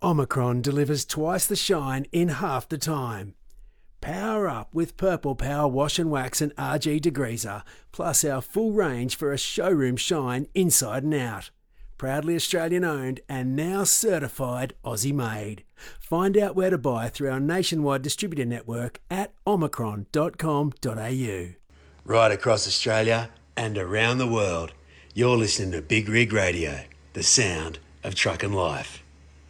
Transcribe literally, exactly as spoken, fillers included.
Omicron delivers twice the shine in half the time. Power up with Purple Power Wash and Wax and R G Degreaser, plus our full range for a showroom shine inside and out. Proudly Australian owned and now certified Aussie made. Find out where to buy through our nationwide distributor network at omicron dot com dot a u. Right across Australia and around the world, you're listening to Big Rig Radio, the sound of truck and life.